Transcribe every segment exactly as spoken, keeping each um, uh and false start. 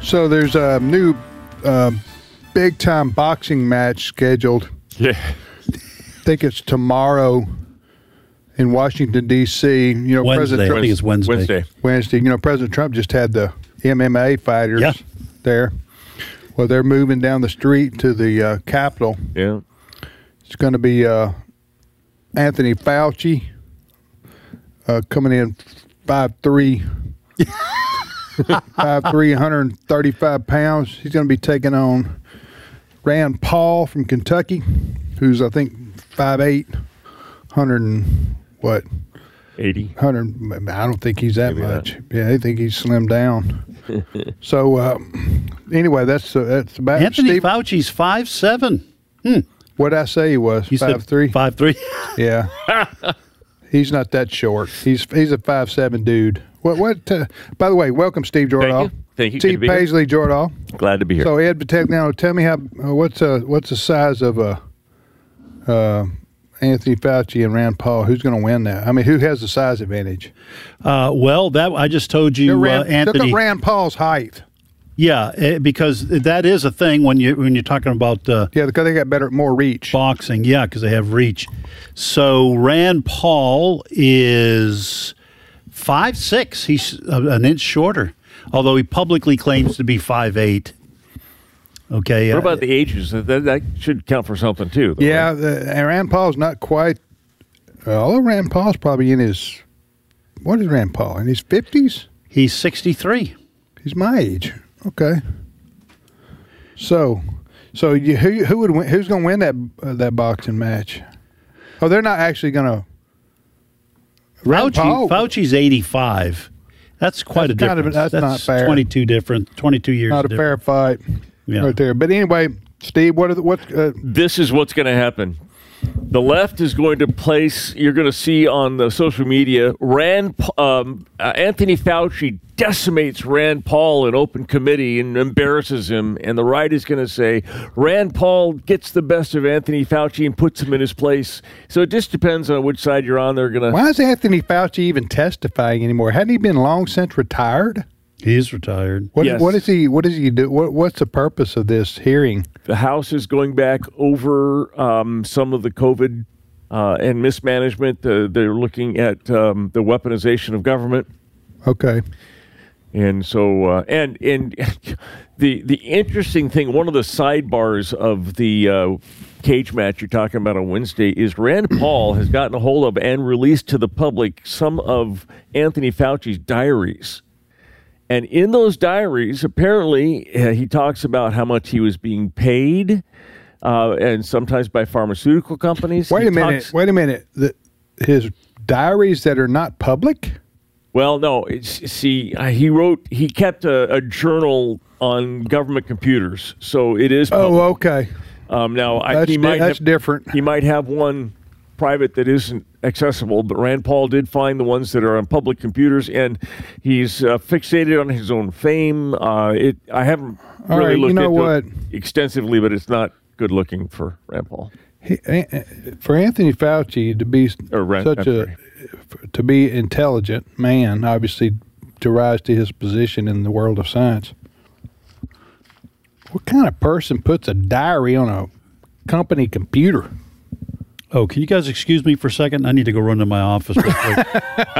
So there's a new uh, big-time boxing match scheduled. Yeah. I think it's tomorrow in Washington, D C You know, Wednesday. President I Trump, think it's Wednesday. Wednesday. Wednesday. You know, President Trump just had the M M A fighters Yeah. there. Well, they're moving down the street to the uh, Capitol. Yeah. It's going to be uh, Anthony Fauci uh, coming in five three, five three, one hundred thirty-five pounds. He's going to be taking on Rand Paul from Kentucky, who's I think five eight, one hundred and what? eighty. one hundred. I don't think he's that Maybe much. that. Yeah, I think he's slimmed down. so uh, anyway, that's uh, that's about Anthony Steve, Fauci's five seven. Hmm. what did I say he was? You five said three. Five three. Yeah, he's not that short. He's he's a five seven dude. What what? Uh, by the way, welcome Steve Jordahl. Thank you. Thank you. Good Steve to be here. Paisley Jordahl. Glad to be here. So Ed Vitagliano, tell me how uh, what's uh what's the size of uh, uh Anthony Fauci and Rand Paul? Who's going to win that? I mean, who has the size advantage? Uh, well, that I just told you, uh, Rand, Anthony. Look at Rand Paul's height. Yeah, eh, because that is a thing when you when you're talking about uh, Yeah, because they got better, more reach. boxing. Yeah, because they have reach. So Rand Paul is five six. He's a- an inch shorter, although he publicly claims to be five eight. Okay. What uh, about the ages? That, that should count for something, too. though, Yeah, right? the, and Rand Paul's not quite. Uh, although Rand Paul's probably in his. What is Rand Paul in his fifties? He's sixty-three. He's my age. Okay. So, so you, who who would win, who's going to win that uh, that boxing match? Oh, they're not actually going to. Fauci, Fauci's eighty-five. That's quite That's a kind of- difference. that's not fair. twenty-two different, twenty-two years. Not a fair different. fight, Yeah. right there. But anyway, Steve, what are the, what? Uh, This is what's going to happen. The left is going to place, you're going to see on the social media, Rand, um, uh, Anthony Fauci decimates Rand Paul in open committee and embarrasses him. And the right is going to say, Rand Paul gets the best of Anthony Fauci and puts him in his place. So it just depends on which side you're on. They're going to. why is Anthony Fauci even testifying anymore? Hadn't he been long since retired? He is retired. What, Yes. what is he? What does he do? What, what's the purpose of this hearing? The House is going back over um, some of the COVID uh, and mismanagement. Uh, they're looking at um, the weaponization of government. Okay. And so, uh, and and the the interesting thing, one of the sidebars of the uh, cage match you're talking about on Wednesday is Rand Paul has gotten a hold of and released to the public some of Anthony Fauci's diaries. And in those diaries, apparently, uh, he talks about how much he was being paid, uh, and sometimes by pharmaceutical companies. Wait He a minute. talks- Wait a minute. The, his diaries that are not public. Well, no. It's, see, uh, he wrote, he kept a, a journal on government computers, so it is public. Oh, okay. Um, now, I, That's he di- might that's have, different. He might have one private that isn't accessible, but Rand Paul did find the ones that are on public computers, and he's uh, fixated on his own fame. Uh, it, I haven't All really right, you looked know into what? it extensively, but it's not good looking for Rand Paul. He, uh, for Anthony Fauci to be Or Rand- such I'm a sorry. to be intelligent man, obviously to rise to his position in the world of science. What kind of person puts a diary on a company computer? Oh, can you guys excuse me for a second? I need to go run to my office real quick.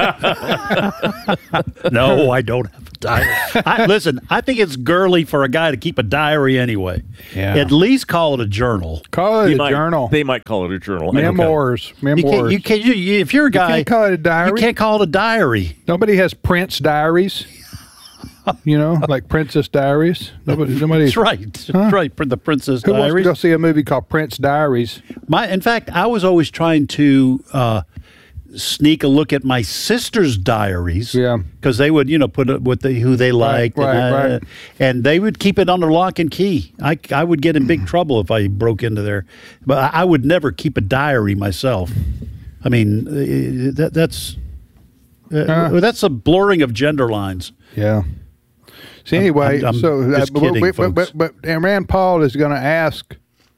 No, I don't have a diary. I, listen, I think it's girly for a guy to keep a diary anyway. Yeah. At least call it a journal. Call it He a might- journal. They might call it a journal. I don't know. Memoirs. You Memoirs. can't, you can't, you, you, if you're a guy, can't call it a diary? You can't call it a diary. Nobody has Prince diaries. You know, like Princess Diaries. Nobody. nobody That's right. That's right. For the Princess Who wants to Diaries. go see a movie called Prince Diaries? My, in fact, I was always trying to uh, sneak a look at my sister's diaries. Yeah. Because they would, you know, put it with the, who they liked. right, and, I- right. and they would keep it under lock and key. I, I would get in big trouble if I broke into there. But I, I would never keep a diary myself. I mean, uh, that, that's uh, Uh. that's a blurring of gender lines. Yeah. So anyway, I'm- I'm so uh, just but, kidding, but, but, folks. but, but and Rand Paul is going to ask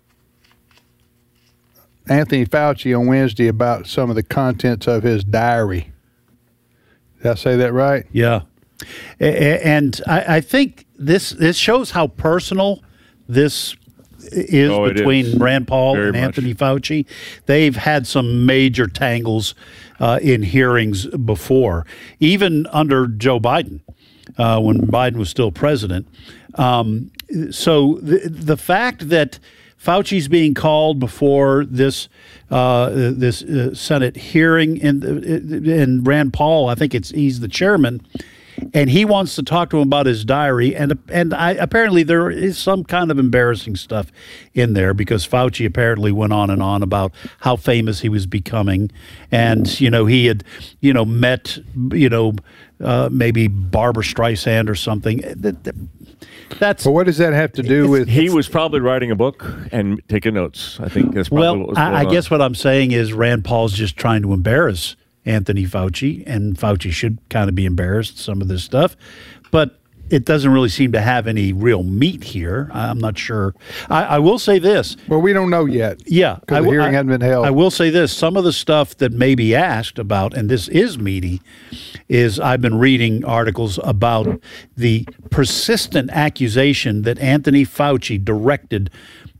Anthony Fauci on Wednesday about some of the contents of his diary. Did I say that right? Yeah. And I, I think this this shows how personal this is Oh, it between is. Rand Paul Very and much. Anthony Fauci. They've had some major tangles uh, in hearings before, even under Joe Biden, uh, when Biden was still president. Um, so the, the fact that Fauci's being called before this uh, this uh, Senate hearing, and and Rand Paul, I think it's he's the chairman, and he wants to talk to him about his diary, and and I, apparently there is some kind of embarrassing stuff in there because Fauci apparently went on and on about how famous he was becoming, and you know he had you know met you know uh, maybe Barbara Streisand or something. That, that, That's But what does that have to do with? He was probably writing a book and taking notes. I think that's probably well. what was going I, I on. guess what I'm saying is Rand Paul's just trying to embarrass Anthony Fauci, and Fauci should kind of be embarrassed some of this stuff, but it doesn't really seem to have any real meat here. I'm not sure. I, I will say this. Well, we don't know yet. Yeah, because I the w- hearing I- hasn't been held. I will say this: some of the stuff that may be asked about, and this is meaty, is I've been reading articles about the persistent accusation that Anthony Fauci directed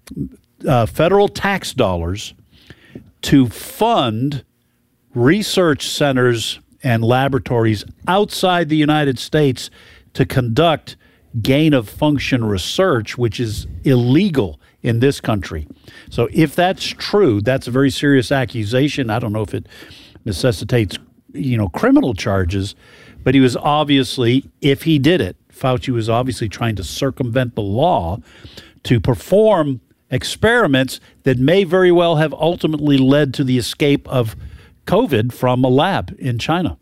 uh, federal tax dollars to fund research centers and laboratories outside the United States to conduct gain of function research, which is illegal in this country. So if that's true, that's a very serious accusation. I don't know if it necessitates, you know, criminal charges, but he was obviously, if he did it, Fauci was obviously trying to circumvent the law to perform experiments that may very well have ultimately led to the escape of COVID from a lab in China.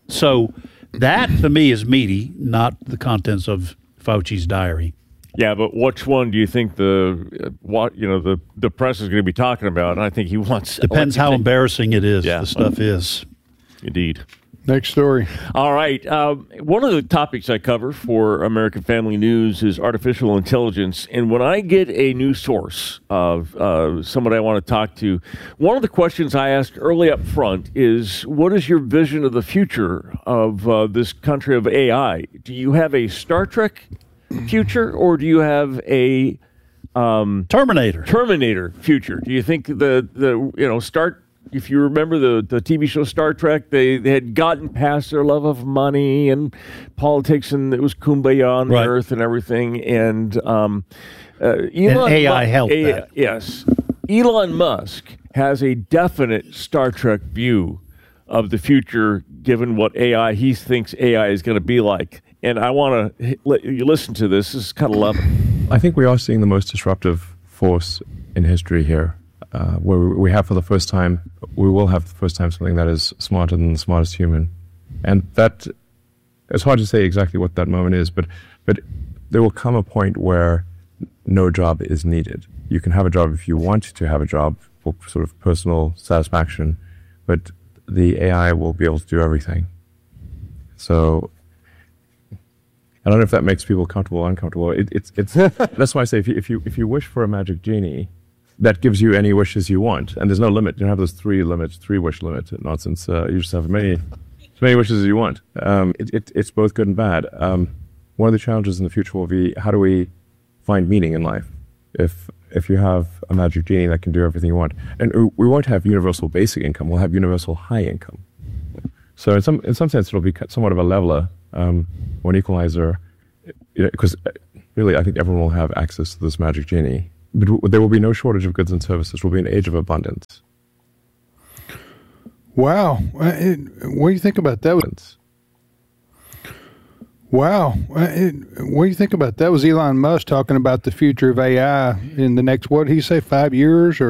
So that, to me, is meaty, not the contents of Fauci's diary. Yeah, but which one do you think the uh, what you know the, the press is going to be talking about? And I think he wants Depends what do you how think? embarrassing it is, Yeah. the stuff is. Indeed. Next story. All right. Uh, one of the topics I cover for American Family News is artificial intelligence. And when I get a new source of uh, somebody I want to talk to, one of the questions I ask early up front is, what is your vision of the future of uh, this country of A I? Do you have a Star Trek future, or do you have a um, Terminator. Terminator future? Do you think the, the you know, start... If you remember the, the T V show Star Trek, they, they had gotten past their love of money and politics, and it was kumbaya on the Right. earth and everything. And um, uh, Elon A I Mu- helped A- that. Yes. Elon Musk has a definite Star Trek view of the future, given what A I, he thinks A I is going to be like. And I want to let you listen to this. This is kind of love it. I think we are seeing the most disruptive force in history here, uh, where we have for the first time, we will have for the first time something that is smarter than the smartest human. And that, it's hard to say exactly what that moment is, but, but there will come a point where no job is needed. You can have a job if you want to have a job for sort of personal satisfaction, but the A I will be able to do everything. So I don't know if that makes people comfortable or uncomfortable. It, it's it's that's why I say if you if you if you wish for a magic genie, that gives you any wishes you want, and there's no limit. You don't have those three limits, three wish limit nonsense. Uh, you just have many as many wishes as you want. Um, it, it it's both good and bad. Um, one of the challenges in the future will be how do we find meaning in life? If if you have a magic genie that can do everything you want, and we won't have universal basic income, we'll have universal high income. So in some in some sense, it'll be somewhat of a leveler, um, or an equalizer, because you know, really, I think everyone will have access to this magic genie. But w- there will be no shortage of goods and services. We'll be an age of abundance. Wow. Uh, it- What do you think about that? Wow. Uh, it- What do you think about that? Was Elon Musk talking about the future of A I in the next, what did he say, five years or